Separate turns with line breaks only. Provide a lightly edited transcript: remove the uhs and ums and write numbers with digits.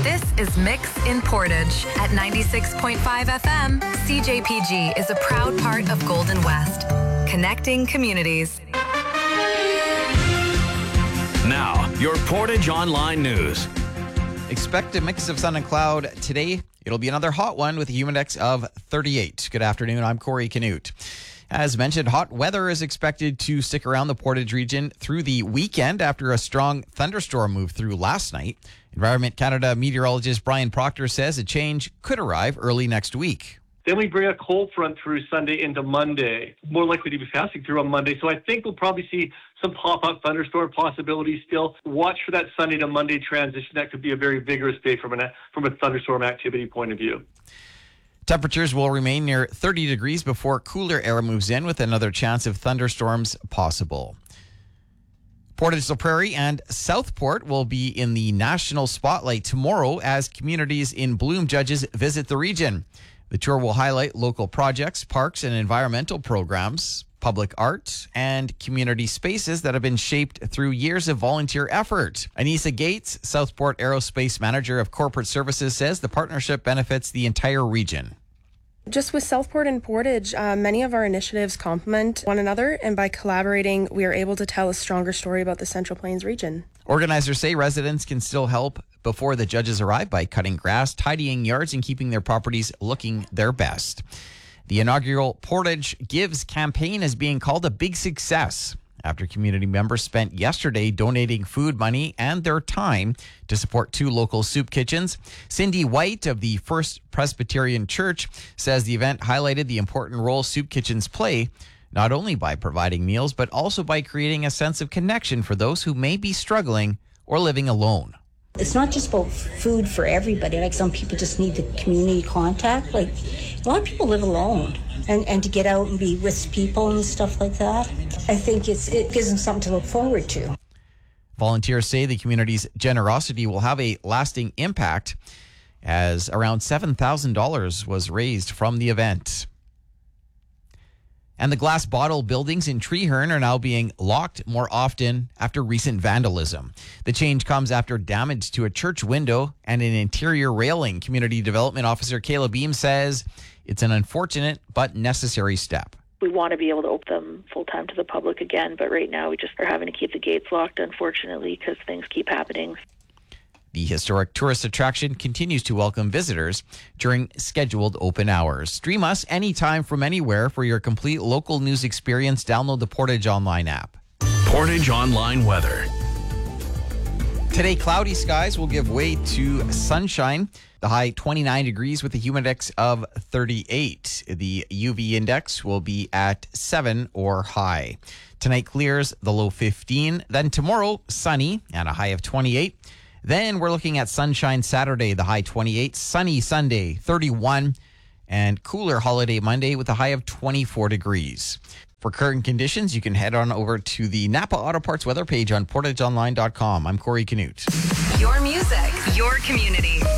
This is Mix in Portage at 96.5 FM. CJPG is a proud part of Golden West, connecting communities.
Now, your Portage Online News.
Expect a mix of sun and cloud today. It'll be another hot one with a humid index of 38. Good afternoon. I'm Corey Canute. As mentioned, hot weather is expected to stick around the Portage region through the weekend after a strong thunderstorm moved through last night. Environment Canada meteorologist Brian Proctor says a change could arrive early next week.
Then we bring a cold front through Sunday into Monday, more likely to be passing through on Monday. So I think we'll probably see some pop-up thunderstorm possibilities still. Watch for that Sunday to Monday transition. That could be a very vigorous day from a thunderstorm activity point of view.
Temperatures will remain near 30 degrees before cooler air moves in with another chance of thunderstorms possible. Portage La Prairie and Southport will be in the national spotlight tomorrow as Communities in Bloom judges visit the region. The tour will highlight local projects, parks and environmental programs, public art, and community spaces that have been shaped through years of volunteer effort. Anissa Gates, Southport Aerospace Manager of Corporate Services, says the partnership benefits the entire region.
Just with Southport and Portage, many of our initiatives complement one another, and by collaborating, we are able to tell a stronger story about the Central Plains region.
Organizers say residents can still help before the judges arrive by cutting grass, tidying yards, and keeping their properties looking their best. The inaugural Portage Gives campaign is being called a big success after community members spent yesterday donating food money and their time to support two local soup kitchens. Cindy White of the First Presbyterian Church says the event highlighted the important role soup kitchens play, not only by providing meals, but also by creating a sense of connection for those who may be struggling or living alone.
It's not just about food for everybody. Like some people just need the community contact. Like a lot of people live alone. And to get out and be with people and stuff like that, I think it gives them something to look forward to.
Volunteers say the community's generosity will have a lasting impact as around $7,000 was raised from the event. And the glass bottle buildings in Treeherne are now being locked more often after recent vandalism. The change comes after damage to a church window and an interior railing. Community Development Officer Kayla Beam says it's an unfortunate but necessary step.
We want to be able to open them full-time to the public again, but right now we just are having to keep the gates locked, unfortunately, because things keep happening.
The historic tourist attraction continues to welcome visitors during scheduled open hours. Stream us anytime from anywhere for your complete local news experience. Download the Portage Online app.
Portage Online weather.
Today, cloudy skies will give way to sunshine. The high 29 degrees with a humid index of 38. The UV index will be at 7 or high. Tonight clears, the low 15. Then tomorrow, sunny and a high of 28. Then we're looking at sunshine Saturday, the high 28, sunny Sunday, 31, and cooler holiday Monday with a high of 24 degrees. For current conditions, you can head on over to the Napa Auto Parts weather page on portageonline.com. I'm Corey Canute.
Your music, your community.